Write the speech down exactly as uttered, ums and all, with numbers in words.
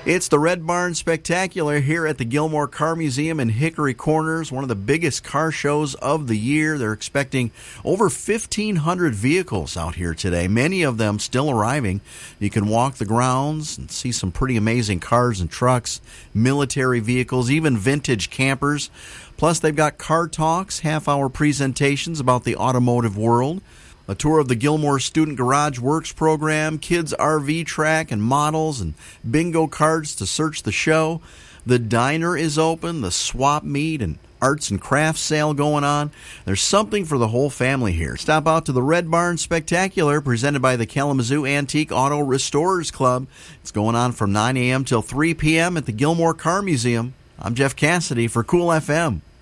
It's the Red Barn Spectacular here at the Gilmore Car Museum in Hickory Corners, one of the biggest car shows of the year. They're expecting over fifteen hundred vehicles out here today, many of them still arriving. You can walk the grounds and see some pretty amazing cars and trucks, military vehicles, even vintage campers. Plus, they've got car talks, half-hour presentations about the automotive world, a tour of the Gilmore Student Garage Works program, kids' R V track and models, and bingo cards to search the show. The diner is open, the swap meet and arts and crafts sale going on. There's something for the whole family here. Stop out to the Red Barn Spectacular, presented by the Kalamazoo Antique Auto Restorers Club. It's going on from nine a.m. till three p.m. at the Gilmore Car Museum. I'm Jeff Cassidy for Cool F M.